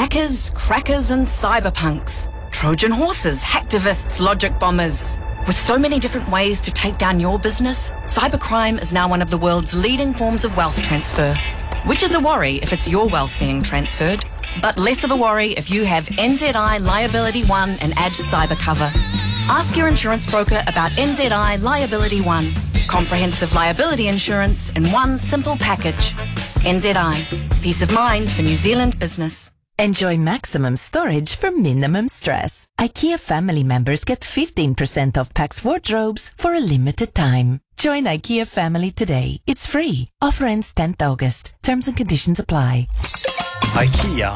Hackers, crackers and cyberpunks. Trojan horses, hacktivists, logic bombers. With so many different ways to take down your business, cybercrime is now one of the world's leading forms of wealth transfer. Which is a worry if it's your wealth being transferred, but less of a worry if you have NZI Liability One and add cyber cover. Ask your insurance broker about NZI Liability One. Comprehensive liability insurance in one simple package. NZI. Peace of mind for New Zealand business. Enjoy maximum storage for minimum stress. IKEA family members get 15% off Pax wardrobes for a limited time. Join IKEA family today. It's free. Offer ends 10th August. Terms and conditions apply. IKEA.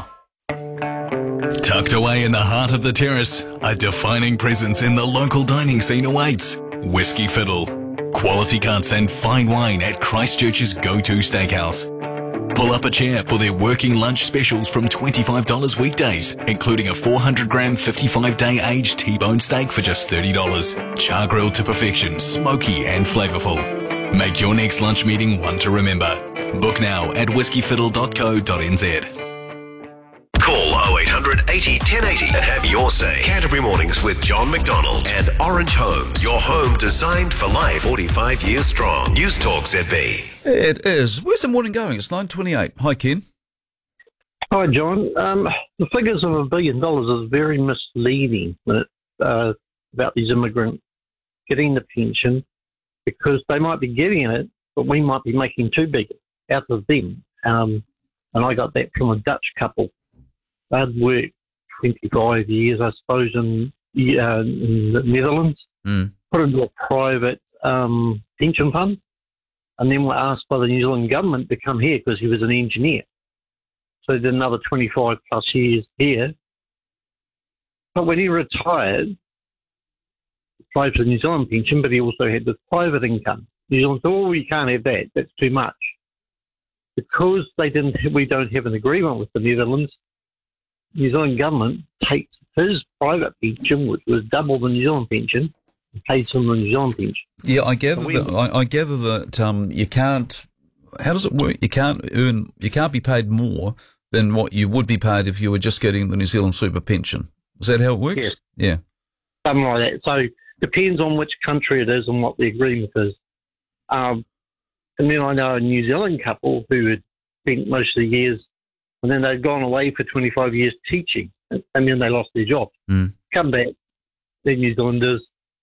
Tucked away in the heart of the terrace, a defining presence in the local dining scene awaits. Whiskey Fiddle. Quality cuts and fine wine at Christchurch's go-to steakhouse. Pull up a chair for their working lunch specials from $25 weekdays, including a 400-gram 55-day aged T-bone steak for just $30. Char grilled to perfection, smoky and flavourful. Make your next lunch meeting one to remember. Book now at whiskyfiddle.co.nz. Call 0800 80 1080 and have your say. Canterbury Mornings with John McDonald and Orange Homes. Your home designed for life. 45 years strong. News Talk ZB. It is. Where's the morning going? It's 9:28. Hi, Ken. Hi, John. The figures of $1 billion is very misleading when about these immigrants getting the pension, because they might be getting it, but we might be making too big out of them. And I got that from a Dutch couple. They'd worked 25 years, I suppose, in the Netherlands, put into a private pension fund, and then were asked by the New Zealand government to come here because he was an engineer. So he did another 25 plus years here. But when he retired, he applied for the New Zealand pension, but he also had this private income. New Zealand said, oh, you can't have that. That's too much. Because we don't have an agreement with the Netherlands, New Zealand government takes his private pension, which was double the New Zealand pension, and pays him the New Zealand pension. Yeah, I gather that you can't. How does it work? You can't be paid more than what you would be paid if you were just getting the New Zealand super pension. Is that how it works? Yes. Yeah. Something like that. So depends on which country it is and what the agreement is. And then I know a New Zealand couple who had spent most of the years, and then they'd gone away for 25 years teaching, and then they lost their job. Come back, they're New Zealanders.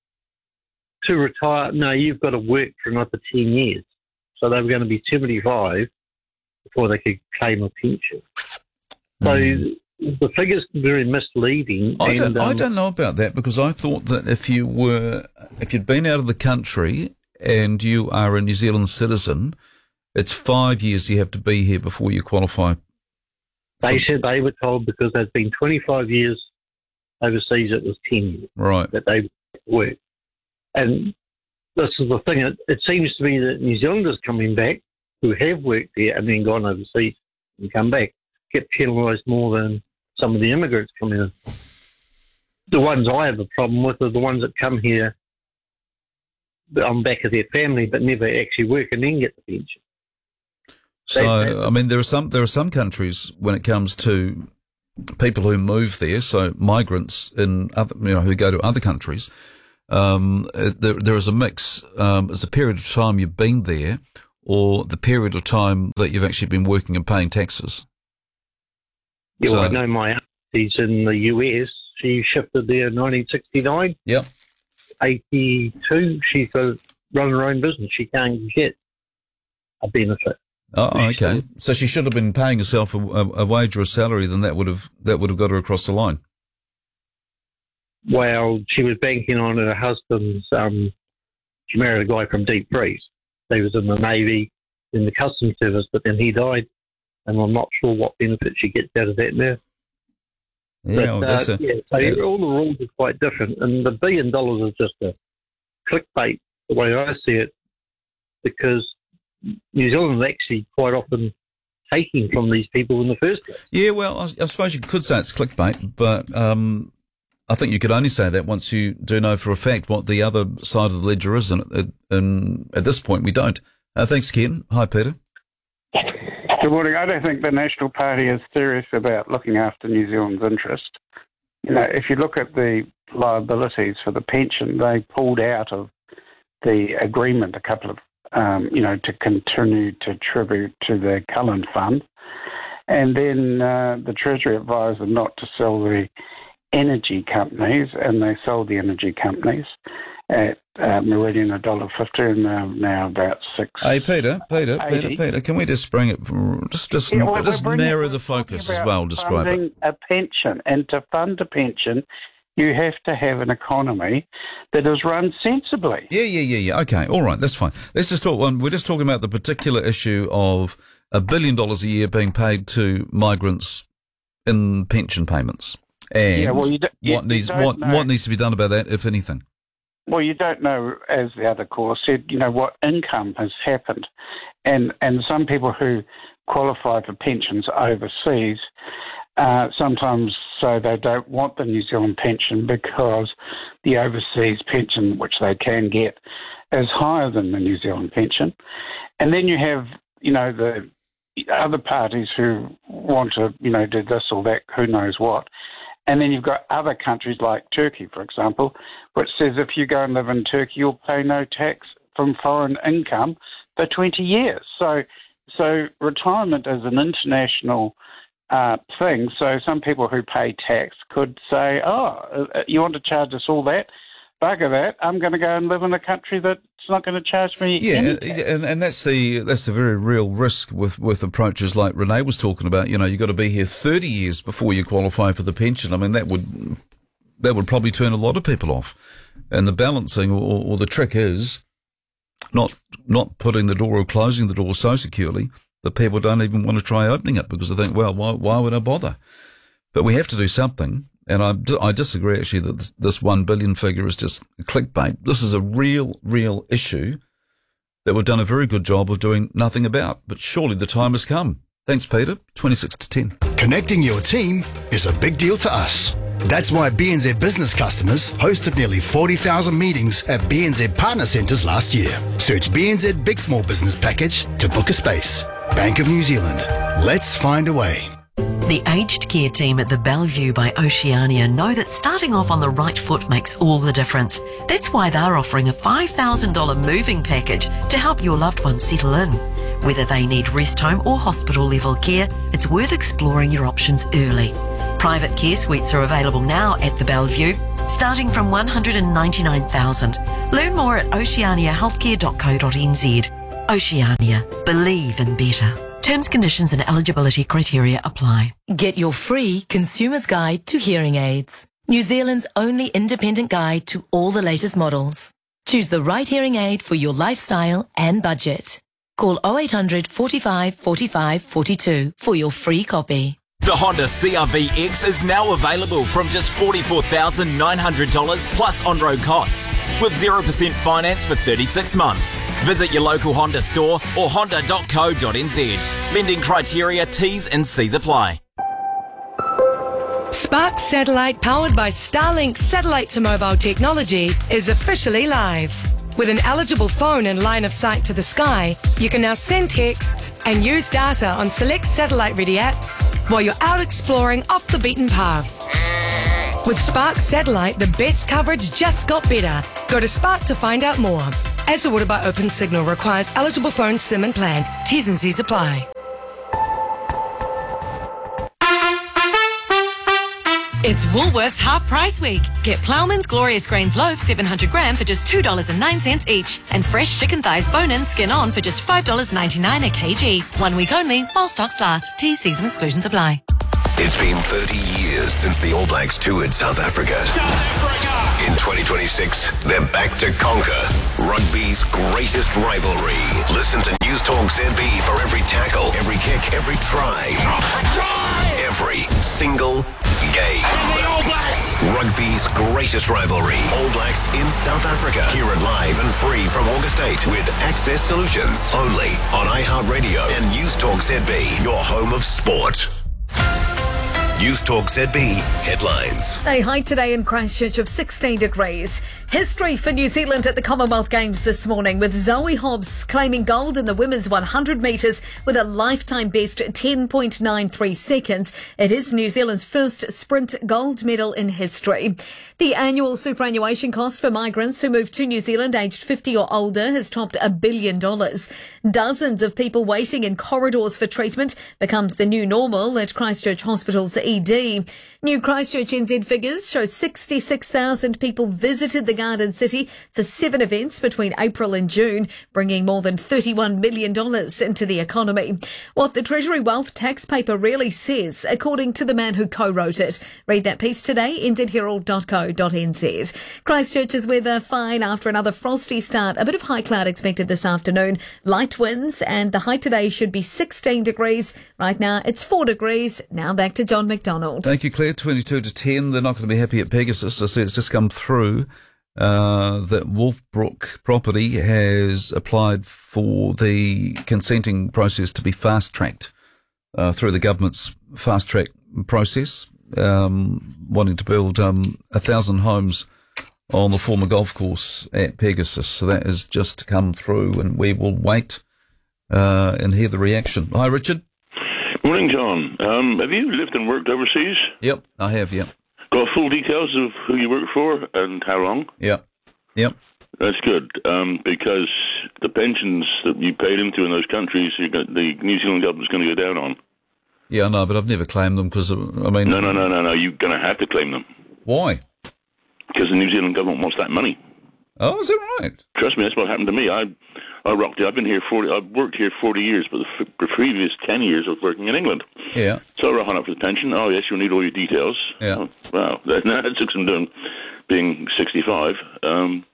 To retire, no, you've got to work for another 10 years. So they were going to be 75 before they could claim a pension. So the figure's very misleading. I don't know about that, because I thought that if you'd been out of the country and you are a New Zealand citizen, it's 5 years you have to be here before you qualify. They said they were told because they'd been 25 years overseas, it was 10 years that they worked. And this is the thing, it seems to be that New Zealanders coming back who have worked there and then gone overseas and come back get penalised more than some of the immigrants coming in. The ones I have a problem with are the ones that come here on back of their family but never actually work and then get the pension. So, I mean, there are some countries when it comes to people who move there, so migrants in other, who go to other countries. There is a mix. It's the period of time you've been there, or the period of time that you've actually been working and paying taxes. Yeah, well, I know my auntie's in the US. She shifted there in 1969. Yep. 82, she's got run her own business. She can't get a benefit. Oh, okay. So she should have been paying herself a wage or a salary, then that would have got her across the line. Well, she was banking on her husband's. She married a guy from Deep Freeze. He was in the Navy, in the Customs Service, but then he died, and I'm not sure what benefit she gets out of that now. Yeah, but, so all the rules are quite different, and the $1 billion is just a clickbait, the way I see it, because New Zealand is actually quite often taking from these people in the first place. Yeah, well, I suppose you could say it's clickbait, but I think you could only say that once you do know for a fact what the other side of the ledger is, and at this point we don't. Thanks, Ken. Hi, Peter. Good morning. I don't think the National Party is serious about looking after New Zealand's interest. You know, if you look at the liabilities for the pension, they pulled out of the agreement a couple of, to continue to tribute to the Cullen Fund. And then the Treasury advised them not to sell the energy companies, and they sold the energy companies at Meridian $1.50, and now about $6. Hey, Peter, can we just bring it, just narrow the focus as well, describe it. A pension, and to fund a pension, you have to have an economy that is run sensibly. Yeah. Okay, all right, that's fine. Let's just talk. We're just talking about the particular issue of $1 billion a year being paid to migrants in pension payments, and what needs to be done about that, if anything. Well, you don't know, as the other caller said, what income has happened, and some people who qualify for pensions overseas. Sometimes so they don't want the New Zealand pension because the overseas pension, which they can get, is higher than the New Zealand pension. And then you have, the other parties who want to, do this or that, who knows what. And then you've got other countries like Turkey, for example, which says if you go and live in Turkey, you'll pay no tax from foreign income for 20 years. So retirement is an international thing. So some people who pay tax could say, you want to charge us all that? Bugger that. I'm going to go and live in a country that's not going to charge me anything. And that's the very real risk with approaches like Renee was talking about. You've got to be here 30 years before you qualify for the pension. I mean, that would probably turn a lot of people off. And the balancing or the trick is not putting the door or closing the door so securely that people don't even want to try opening it because they think, well, why would I bother? But we have to do something. And I disagree, actually, that this 1 billion figure is just clickbait. This is a real issue that we've done a very good job of doing nothing about. But surely the time has come. Thanks, Peter. 26 to 10. Connecting your team is a big deal to us. That's why BNZ business customers hosted nearly 40,000 meetings at BNZ Partner Centres last year. Search BNZ Big Small Business Package to book a space. Bank of New Zealand. Let's find a way. The aged care team at the Bellevue by Oceania know that starting off on the right foot makes all the difference. That's why they're offering a $5,000 moving package to help your loved ones settle in. Whether they need rest home or hospital level care, it's worth exploring your options early. Private care suites are available now at the Bellevue, starting from $199,000. Learn more at oceaniahealthcare.co.nz. Oceania. Believe in better. Terms, conditions and eligibility criteria apply. Get your free Consumer's Guide to Hearing Aids. New Zealand's only independent guide to all the latest models. Choose the right hearing aid for your lifestyle and budget. Call 0800 45 45 42 for your free copy. The Honda CR-V X is now available from just $44,900 plus on-road costs with 0% finance for 36 months. Visit your local Honda store or honda.co.nz. Lending criteria, T's and C's apply. Spark Satellite, powered by Starlink satellite to mobile technology, is officially live. With an eligible phone and line of sight to the sky, you can now send texts and use data on select satellite-ready apps while you're out exploring off the beaten path. With Spark Satellite, the best coverage just got better. Go to Spark to find out more. As ordered by Open Signal, requires eligible phone SIM and plan. T's and C's apply. It's Woolworths Half Price Week. Get Ploughman's Glorious Grains Loaf 700 gram for just $2.09 each, and fresh chicken thighs bone-in skin on for just $5.99 a kg. 1 week only while stocks last. T's, C's and exclusions apply. It's been 30 years since the All Blacks toured South Africa. In 2026, they're back to conquer rugby's greatest rivalry. Listen to News Talk ZB for every tackle, every kick, every try, every single game. Rugby's greatest rivalry. All Blacks in South Africa. Hear it live and free from August 8 with Access Solutions. Only on iHeartRadio and News Talk ZB, your home of sport. News Talk ZB headlines. A high today in Christchurch of 16 degrees. History for New Zealand at the Commonwealth Games this morning, with Zoe Hobbs claiming gold in the women's 100 metres with a lifetime best 10.93 seconds. It is New Zealand's first sprint gold medal in history. The annual superannuation cost for migrants who move to New Zealand aged 50 or older has topped $1 billion. Dozens of people waiting in corridors for treatment becomes the new normal at Christchurch Hospital's ED. New Christchurch NZ figures show 66,000 people visited the Garden City for 7 events between April and June, bringing more than $31 million into the economy. What the Treasury Wealth tax paper really says, according to the man who co-wrote it. Read that piece today, nzherald.co.nz. Christchurch's weather fine after another frosty start. A bit of high cloud expected this afternoon. Light winds, and the high today should be 16 degrees. Right now it's 4 degrees. Now back to John McDonald. Thank you, Claire. 22 to 10. They're not going to be happy at Pegasus. I see it's just come through that Wolfbrook Property has applied for the consenting process to be fast-tracked through the government's fast-track process, wanting to build 1,000 homes on the former golf course at Pegasus. So that has just come through, and we will wait and hear the reaction. Hi, Richard. Morning, John. Have you lived and worked overseas? Yep, I have, yep. Got full details of who you work for and how long? Yep. That's good, because the pensions that you paid into in those countries, the New Zealand government's going to go down on. Yeah, I know, but I've never claimed them because, I mean... No, you're going to have to claim them. Why? Because the New Zealand government wants that money. Oh, is that right? Trust me, that's what happened to me. I rocked it. I've worked here 40 years, but the previous 10 years I was working in England. Yeah. So I rocking up for the pension. Oh, yes, you'll need all your details. Yeah. Oh, wow. That took some doing, being 65. And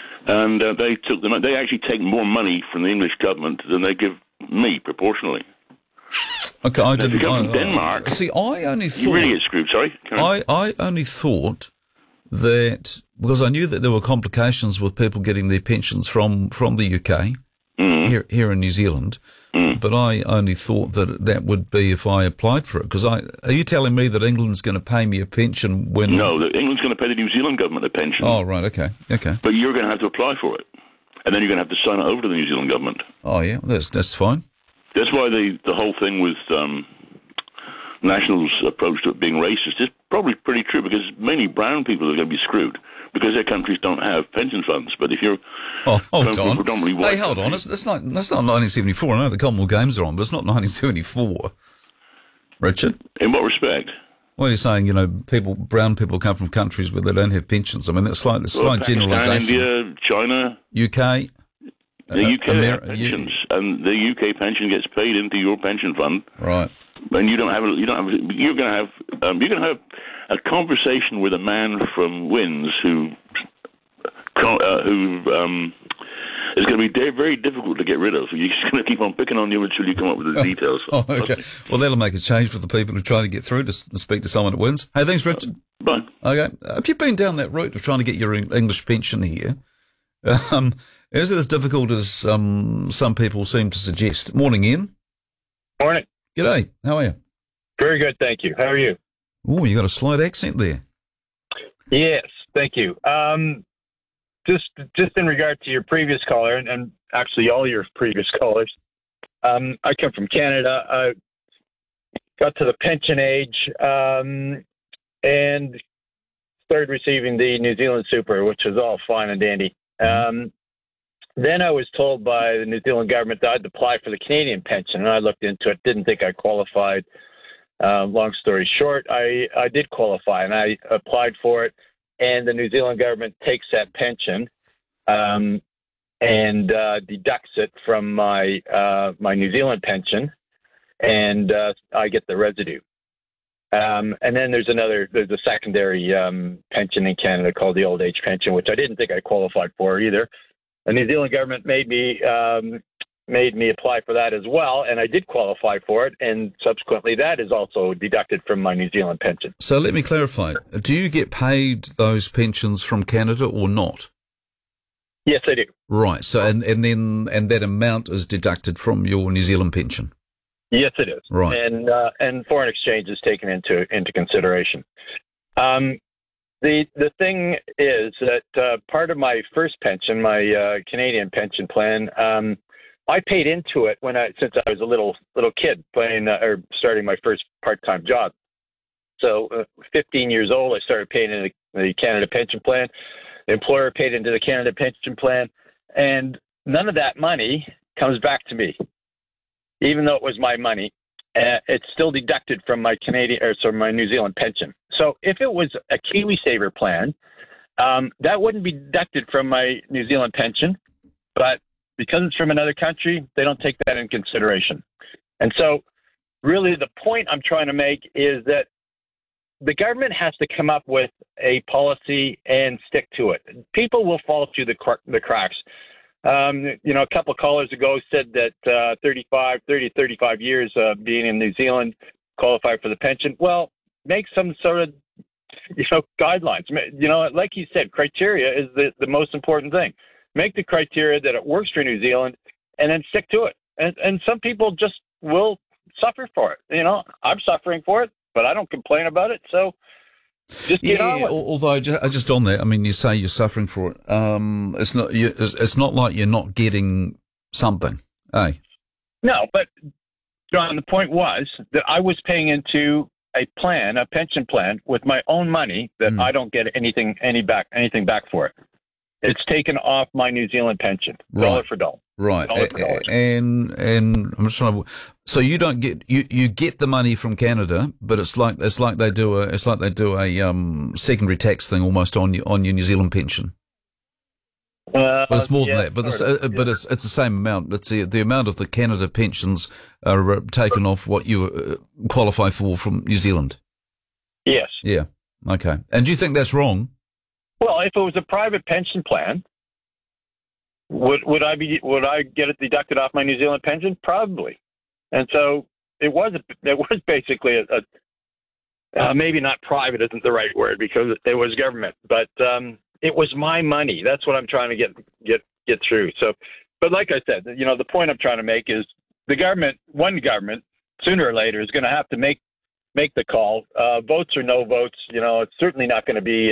they took them. They actually take more money from the English government than they give me proportionally. Okay, I didn't. If you come from Denmark, see, I only thought you really get screwed. Sorry. I only thought that, because I knew that there were complications with people getting their pensions from the UK here in New Zealand, but I only thought that would be if I applied for it. Because are you telling me that England's going to pay me a pension when? No, England's going to pay the New Zealand government a pension. Oh, right, okay. But you're going to have to apply for it, and then you're going to have to sign it over to the New Zealand government. Oh yeah, that's fine. That's why the whole thing with Nationals' approach to it being racist is probably pretty true, because mainly brown people are going to be screwed because their countries don't have pension funds. But if you're predominantly white, hey, hold on, that's not 1974. I know the Commonwealth Games are on, but it's not 1974. Richard, in what respect? Well, you're saying, brown people come from countries where they don't have pensions. I mean, that's slight generalisation. India, China, UK. The UK have pensions, and the UK pension gets paid into your pension fund. Right. And you're going to have a conversation with a man from Wins who is going to be very difficult to get rid of. He's going to keep on picking on you until you come up with the details. Oh, okay. Well, that'll make a change for the people who try to get through to speak to someone at Wins. Hey, thanks, Richard. Bye. Okay. Have you been down that route of trying to get your English pension here? Is it as difficult as some people seem to suggest? Morning, Ian. Morning. G'day. How are you? Very good, thank you. How are you? Oh, you got a slight accent there. Yes, thank you. Just in regard to your previous caller, and actually all your previous callers, I come from Canada. I got to the pension age and started receiving the New Zealand Super, which was all fine and dandy. Then I was told by the New Zealand government that I'd apply for the Canadian pension, and I looked into it, didn't think I qualified. Long story short, I did qualify, and I applied for it, and the New Zealand government takes that pension and deducts it from my New Zealand pension, and I get the residue. And then there's a secondary pension in Canada called the old age pension, which I didn't think I qualified for either. The New Zealand government made me apply for that as well, and I did qualify for it, and subsequently that is also deducted from my New Zealand pension. So let me clarify. Do you get paid those pensions from Canada or not? Yes, I do. Right. So and that amount is deducted from your New Zealand pension? Yes, it is. Right. And foreign exchange is taken into consideration. The thing is that part of my first pension, my Canadian pension plan, I paid into it since I was a little kid or starting my first part-time job. So 15 years old, I started paying into the Canada pension plan. The employer paid into the Canada pension plan, and none of that money comes back to me, even though it was my money. It's still deducted from my my New Zealand pension. So if it was a KiwiSaver plan, that wouldn't be deducted from my New Zealand pension, but because it's from another country, they don't take that in consideration. And so really the point I'm trying to make is that the government has to come up with a policy and stick to it. People will fall through the cracks. A couple of callers ago said that 30 to 35 years being in New Zealand qualify for the pension. Well, make some sort of, guidelines. Like you said, criteria is the most important thing. Make the criteria that it works for New Zealand and then stick to it. And some people just will suffer for it. I'm suffering for it, but I don't complain about it. So just get on with it. Although just on that, I mean, you say you're suffering for it. It's not like you're not getting something, eh? No, but John, the point was that I was paying into a pension plan with my own money that I don't get anything back for it. It's taken off my New Zealand pension, dollar for dollar. Right, and I'm just trying to. So you don't get you get the money from Canada, but it's like they do a secondary tax thing almost on your New Zealand pension. But it's more than that. But it's the same amount. It's the amount of the Canada pensions are taken off what you qualify for from New Zealand. Yes. Yeah. Okay. And do you think that's wrong? Well, if it was a private pension plan, would I get it deducted off my New Zealand pension? Probably. And so it was basically a maybe not private isn't the right word because it was government, but it was my money. That's what I'm trying to get through. So, but like I said, the point I'm trying to make is one government sooner or later is going to have to make the call. Votes or no votes, it's certainly not going to be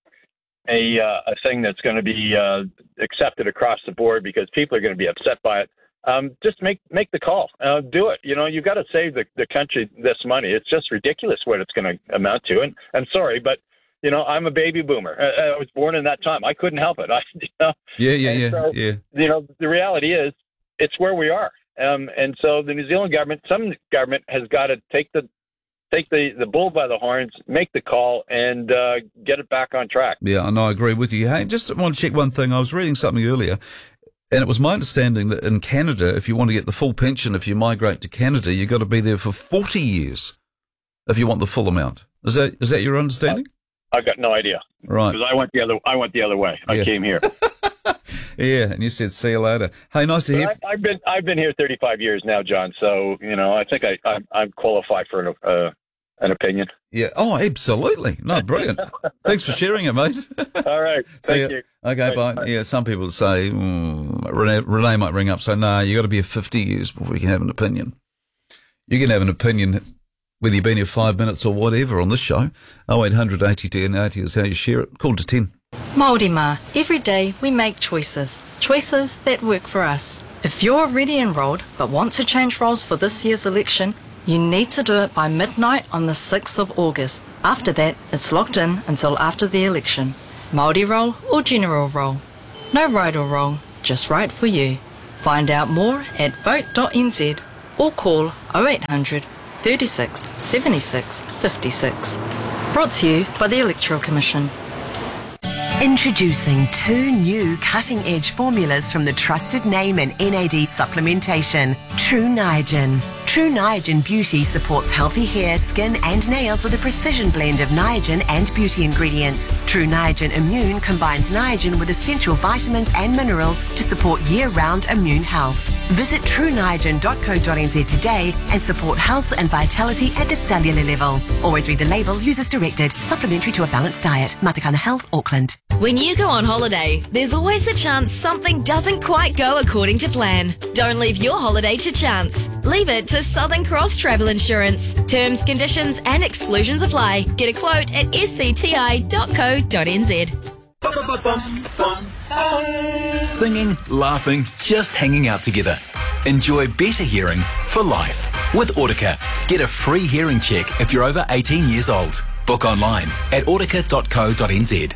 a thing that's going to be accepted across the board because people are going to be upset by it. Just make the call. Do it. You've got to save the country this money. It's just ridiculous what it's going to amount to. And I'm sorry, but I'm a baby boomer. I was born in that time. I couldn't help it. Yeah. The reality is it's where we are. And so the New Zealand government, some government has got to take the bull by the horns, make the call, and get it back on track. Yeah, and I agree with you. Hey, just want to check one thing. I was reading something earlier, and it was my understanding that in Canada, if you want to get the full pension, if you migrate to Canada, you've got to be there for 40 years if you want the full amount. Is that your understanding? I got no idea. Right. Because I went the other way. I came here. Yeah, and you said, see you later. Hey, nice to hear. I've been here 35 years now, John. So, I think I'm qualified for an opinion. Yeah. Oh, absolutely. No, brilliant. Thanks for sharing it, mate. All right. Thank you. Okay, bye. Yeah, some people say, Renee might ring up, say, no, you got to be here 50 years before you can have an opinion. You can have an opinion whether you've been here 5 minutes or whatever on this show. 0800 80 1080 is how you share it. Call to 10. Māori mā, every day we make choices that work for us. If you're already enrolled but want to change roles for this year's election, you need to do it by midnight on the 6th of August. After that, it's locked in until after the election. Māori role or general role. No right or wrong, just right for you. Find out more at vote.nz or call 0800 36 76 56. Brought to you by the Electoral Commission. Introducing 2 new cutting-edge formulas from the trusted name in NAD supplementation, True Niagen. True Niagen Beauty supports healthy hair, skin and nails with a precision blend of Niagen and beauty ingredients. True Niagen Immune combines Niagen with essential vitamins and minerals to support year-round immune health. Visit trueniagen.co.nz today and support health and vitality at the cellular level. Always read the label, use as directed. Supplementary to a balanced diet. Matakana Health, Auckland. When you go on holiday, there's always the chance something doesn't quite go according to plan. Don't leave your holiday to chance. Leave it to Southern Cross Travel Insurance. Terms, conditions and exclusions apply. Get a quote at scti.co.nz. Singing, laughing, just hanging out together. Enjoy better hearing for life with Audica. Get a free hearing check if you're over 18 years old. Book online at audica.co.nz.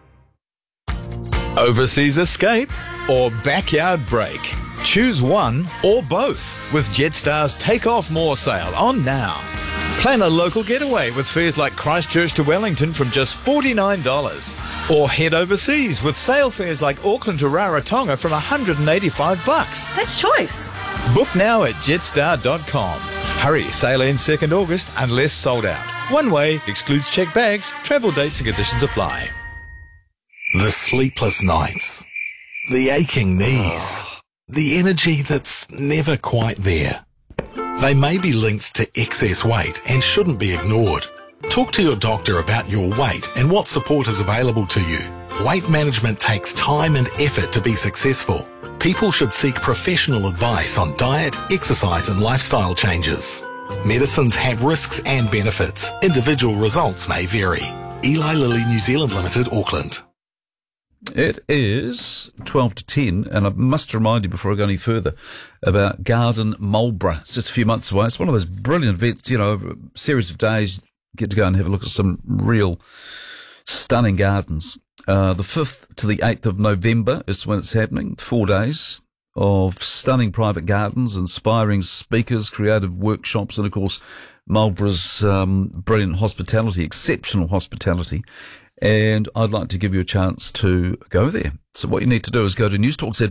Overseas escape or backyard break? Choose one or both with Jetstar's Take Off More sale on now. Plan a local getaway with fares like Christchurch to Wellington from just $49. Or head overseas with sale fares like Auckland to Rarotonga from $185. That's choice. Book now at jetstar.com. Hurry, sale ends 2nd August unless sold out. One way, excludes checked bags, travel dates and conditions apply. The sleepless nights, the aching knees, the energy that's never quite there. They may be linked to excess weight and shouldn't be ignored. Talk to your doctor about your weight and what support is available to you. Weight management takes time and effort to be successful. People should seek professional advice on diet, exercise and lifestyle changes. Medicines have risks and benefits. Individual results may vary. Eli Lilly New Zealand Limited, Auckland. It is 12 to 10, and I must remind you before I go any further about Garden Marlborough. It's just a few months away. It's one of those brilliant events, over a series of days, get to go and have a look at some real stunning gardens. The 5th to the 8th of November is when it's happening. 4 days of stunning private gardens, inspiring speakers, creative workshops, and of course, Marlborough's brilliant hospitality, exceptional hospitality. And I'd like to give you a chance to go there. So what you need to do is go to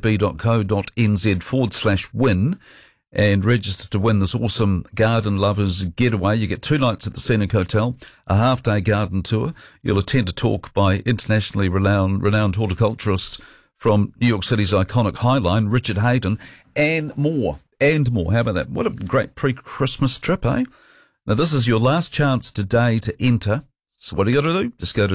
newstalkzb.co.nz/win and register to win this awesome garden lovers getaway. You get 2 nights at the Scenic Hotel, a half-day garden tour. You'll attend a talk by internationally renowned horticulturist from New York City's iconic High Line, Richard Hayden, and more. And more. How about that? What a great pre-Christmas trip, eh? Now, this is your last chance today to enter. So what do you got to do? Just go to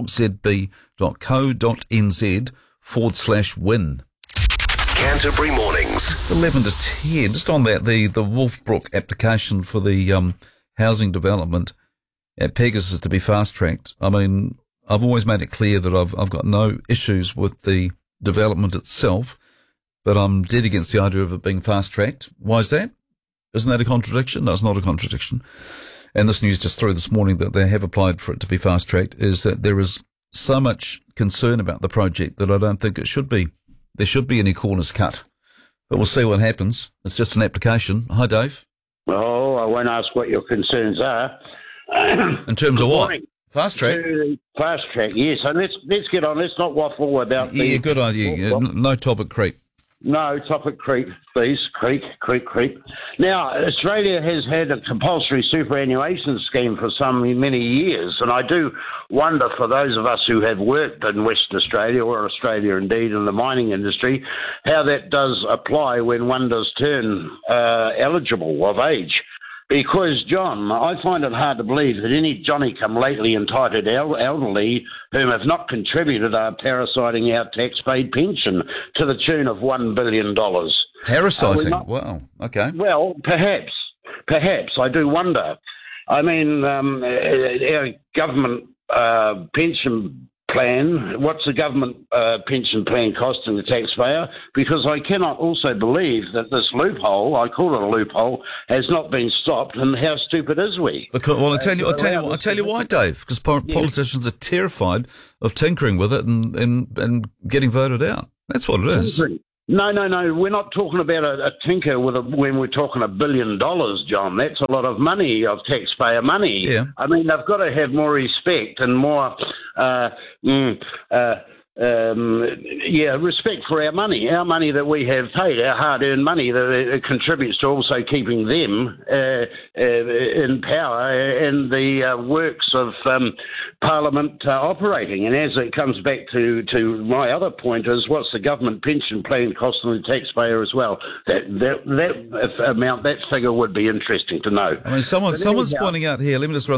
newstalkzb.co.nz/win. Canterbury Mornings. 11 to 10. Just on that, the Wolfbrook application for the housing development at Pegasus to be fast-tracked. I mean, I've always made it clear that I've got no issues with the development itself, but I'm dead against the idea of it being fast-tracked. Why is that? Isn't that a contradiction? No, it's not a contradiction. And this news just through this morning that they have applied for it to be fast-tracked is that there is so much concern about the project that I don't think it should be. There should be any corners cut. But we'll see what happens. It's just an application. Hi, Dave. Oh, I won't ask what your concerns are. In terms of what? Fast track? Fast track, yes. And let's get on. Let's not waffle about the... Yeah, good idea. No topic creep. No topic creep, please. Creep. Now, Australia has had a compulsory superannuation scheme for many years, and I do wonder for those of us who have worked in Western Australia, or Australia indeed, in the mining industry, how that does apply when one does turn eligible of age. Because, John, I find it hard to believe that any Johnny-come-lately entitled elderly whom have not contributed are parasiting our tax-paid pension to the tune of $1 billion. Parasiting? Wow. Okay. Well, perhaps. I do wonder. I mean, our government pension plan, what's the government pension plan costing the taxpayer? Because I cannot also believe that this loophole, I call it a loophole, has not been stopped. And how stupid is we? Well, I tell you why, Dave. Because politicians are terrified of tinkering with it and getting voted out. That's what it is. No. We're not talking about a tinker when we're talking $1 billion, John. That's a lot of money, of taxpayer money. Yeah. I mean, they've got to have more respect and more, respect for our money that we have paid, our hard-earned money that contributes to also keeping them in power and the works of Parliament operating. And as it comes back to my other point is, what's the government pension plan costing the taxpayer as well? That amount, that figure would be interesting to know. I mean, someone's pointing out here, let me just run